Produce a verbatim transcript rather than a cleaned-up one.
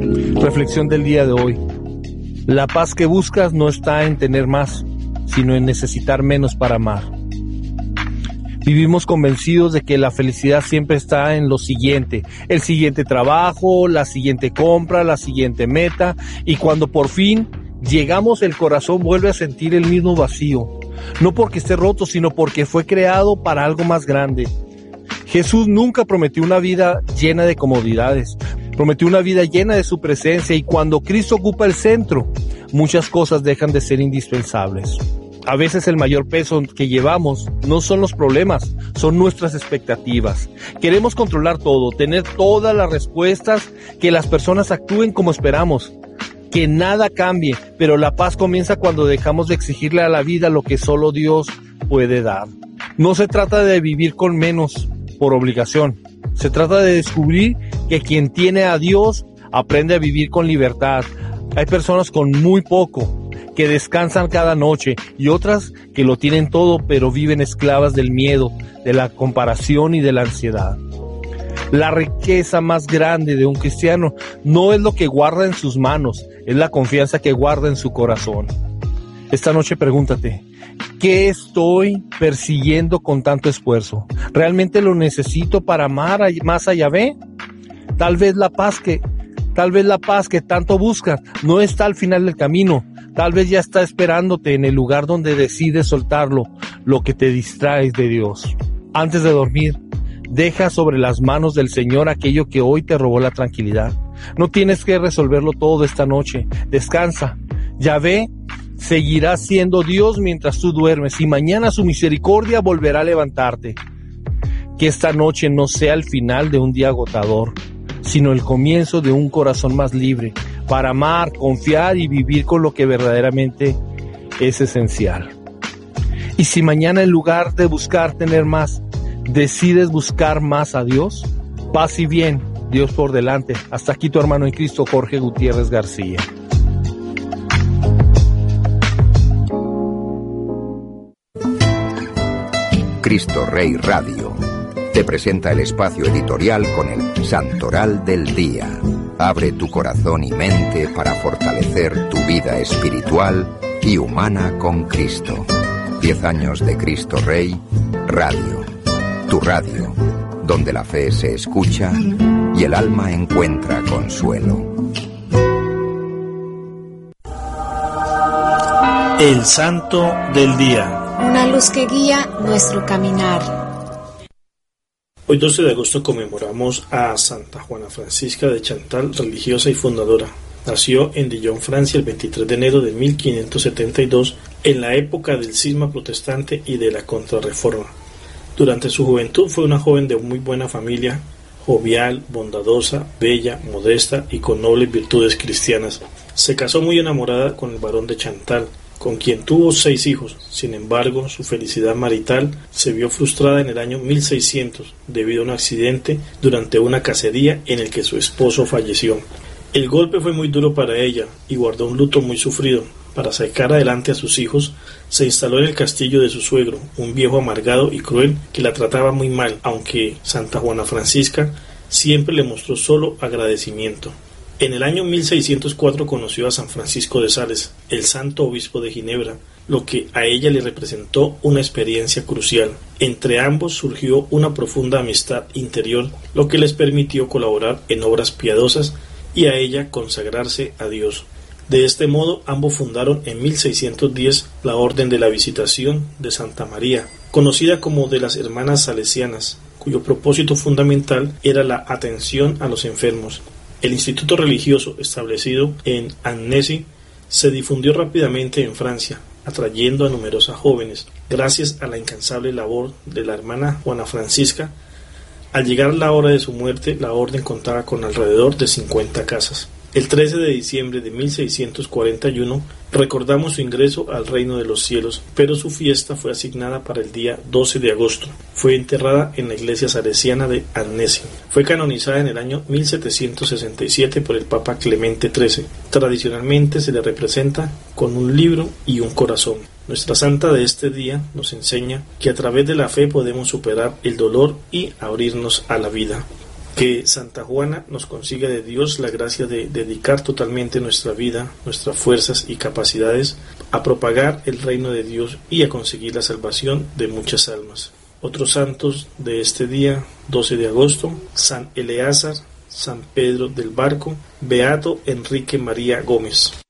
Reflexión del día de hoy. La paz que buscas no está en tener más, sino en necesitar menos para amar. Vivimos convencidos de que la felicidad siempre está en lo siguiente, el siguiente trabajo, la siguiente compra, la siguiente meta, y cuando por fin llegamos, el corazón vuelve a sentir el mismo vacío, no porque esté roto, sino porque fue creado para algo más grande. Jesús nunca prometió una vida llena de comodidades, prometió una vida llena de su presencia, y cuando Cristo ocupa el centro, muchas cosas dejan de ser indispensables. A veces el mayor peso que llevamos no son los problemas, son nuestras expectativas. Queremos controlar todo, tener todas las respuestas, que las personas actúen como esperamos, que nada cambie, pero la paz comienza cuando dejamos de exigirle a la vida lo que solo Dios puede dar. No se trata de vivir con menos por obligación, se trata de descubrir que quien tiene a Dios aprende a vivir con libertad. Hay personas con muy poco que descansan cada noche y otras que lo tienen todo pero viven esclavas del miedo, de la comparación y de la ansiedad. La riqueza más grande de un cristiano no es lo que guarda en sus manos, es la confianza que guarda en su corazón. Esta noche pregúntate, ¿qué estoy persiguiendo con tanto esfuerzo? ¿Realmente lo necesito para amar más a Yahvé? Tal vez la paz que, tal vez la paz que tanto buscas no está al final del camino. Tal vez ya está esperándote en el lugar donde decides soltarlo, lo que te distraes de Dios. Antes de dormir, deja sobre las manos del Señor aquello que hoy te robó la tranquilidad. No tienes que resolverlo todo esta noche. Descansa. Yahvé seguirá siendo Dios mientras tú duermes, y mañana su misericordia volverá a levantarte. Que esta noche no sea el final de un día agotador, sino el comienzo de un corazón más libre, para amar, confiar y vivir con lo que verdaderamente es esencial. Y si mañana en lugar de buscar tener más, decides buscar más a Dios, paz y bien, Dios por delante. Hasta aquí tu hermano en Cristo, Jorge Gutiérrez García. Cristo Rey Radio te presenta el espacio editorial con el Santoral del Día. Abre tu corazón y mente para fortalecer tu vida espiritual y humana con Cristo. Diez años de Cristo Rey Radio. Tu radio, donde la fe se escucha y el alma encuentra consuelo. El Santo del Día. Una luz que guía nuestro caminar. Hoy doce de agosto conmemoramos a Santa Juana Francisca de Chantal, religiosa y fundadora. Nació en Dijon, Francia, el veintitrés de enero de mil quinientos setenta y dos, en la época del cisma protestante y de la Contrarreforma. Durante su juventud fue una joven de muy buena familia, jovial, bondadosa, bella, modesta y con nobles virtudes cristianas. Se casó muy enamorada con el barón de Chantal, con quien tuvo seis hijos. Sin embargo, su felicidad marital se vio frustrada en el año mil seiscientos debido a un accidente durante una cacería en el que su esposo falleció. El golpe fue muy duro para ella y guardó un luto muy sufrido. Para sacar adelante a sus hijos, se instaló en el castillo de su suegro, un viejo amargado y cruel que la trataba muy mal, aunque Santa Juana Francisca siempre le mostró solo agradecimiento. En el año mil seiscientos cuatro conoció a San Francisco de Sales, el santo obispo de Ginebra, lo que a ella le representó una experiencia crucial. Entre ambos surgió una profunda amistad interior, lo que les permitió colaborar en obras piadosas y a ella consagrarse a Dios. De este modo, ambos fundaron en mil seiscientos diez la Orden de la Visitación de Santa María, conocida como de las Hermanas Salesianas, cuyo propósito fundamental era la atención a los enfermos. El instituto religioso establecido en Annecy se difundió rápidamente en Francia, atrayendo a numerosas jóvenes. Gracias a la incansable labor de la hermana Juana Francisca, al llegar la hora de su muerte, la orden contaba con alrededor de cincuenta casas. El trece de diciembre de mil seiscientos cuarenta y uno recordamos su ingreso al reino de los cielos, pero su fiesta fue asignada para el día doce de agosto. Fue enterrada en la iglesia salesiana de Annecy. Fue canonizada en el año mil setecientos sesenta y siete por el Papa Clemente trece. Tradicionalmente se le representa con un libro y un corazón. Nuestra santa de este día nos enseña que a través de la fe podemos superar el dolor y abrirnos a la vida. Que Santa Juana nos consiga de Dios la gracia de dedicar totalmente nuestra vida, nuestras fuerzas y capacidades a propagar el reino de Dios y a conseguir la salvación de muchas almas. Otros santos de este día, doce de agosto, San Eleazar, San Pedro del Barco, Beato Enrique María Gómez.